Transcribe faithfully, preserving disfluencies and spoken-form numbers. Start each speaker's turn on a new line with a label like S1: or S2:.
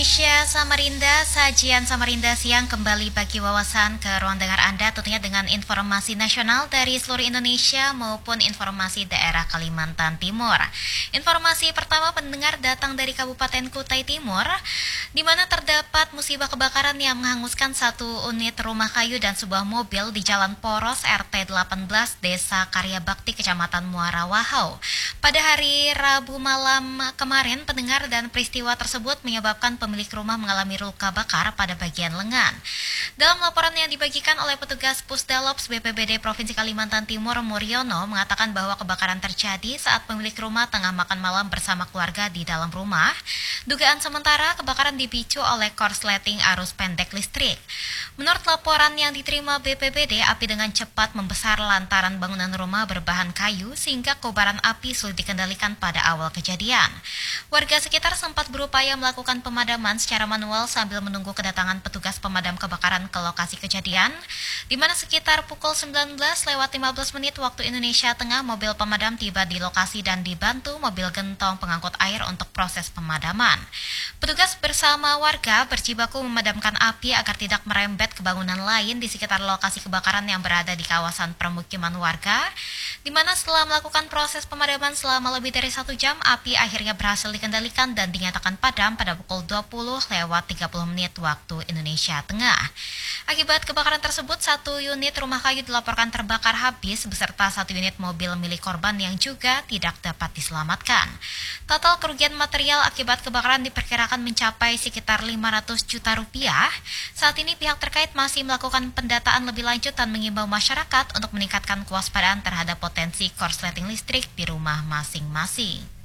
S1: Indonesia Samarinda, sajian Samarinda siang kembali bagi wawasan ke ruang dengar Anda tentunya dengan informasi nasional dari seluruh Indonesia maupun informasi daerah Kalimantan Timur. Informasi pertama pendengar datang dari Kabupaten Kutai Timur, di mana terdapat musibah kebakaran yang menghanguskan satu unit rumah kayu dan sebuah mobil di Jalan Poros R T delapan belas Desa Karya Bakti, Kecamatan Muara Wahau. Pada hari Rabu malam kemarin, pendengar dan peristiwa tersebut menyebabkan pemilik rumah mengalami luka bakar pada bagian lengan. Dalam laporan yang dibagikan oleh petugas Pusdalops B P B D Provinsi Kalimantan Timur, Muriono mengatakan bahwa kebakaran terjadi saat pemilik rumah tengah makan malam bersama keluarga di dalam rumah. Dugaan sementara kebakaran dipicu oleh korsleting arus pendek listrik. Menurut laporan yang diterima B P B D, api dengan cepat membesar lantaran bangunan rumah berbahan kayu sehingga kobaran api sulit dikendalikan pada awal kejadian. Warga sekitar sempat berupaya melakukan pemadaman secara manual sambil menunggu kedatangan petugas pemadam kebakaran ke lokasi kejadian, di mana sekitar pukul sembilan belas lewat lima belas menit waktu Indonesia Tengah mobil pemadam tiba di lokasi dan dibantu mobil gentong pengangkut air untuk proses pemadaman. Petugas bersama warga berjibaku memadamkan api agar tidak merembet ke bangunan lain di sekitar lokasi kebakaran yang berada di kawasan permukiman warga, di mana setelah melakukan proses pemadaman selama lebih dari satu jam, api akhirnya berhasil dikendalikan dan dinyatakan padam pada pukul dua puluh lewat tiga puluh menit waktu Indonesia Tengah. Akibat kebakaran tersebut, satu unit rumah kayu dilaporkan terbakar habis beserta satu unit mobil milik korban yang juga tidak dapat diselamatkan. Total kerugian material akibat kebakaran diperkirakan mencapai sekitar lima ratus juta rupiah. Saat ini pihak terkait masih melakukan pendataan lebih lanjut dan mengimbau masyarakat untuk meningkatkan kewaspadaan terhadap potensi korsleting listrik di rumah masing-masing.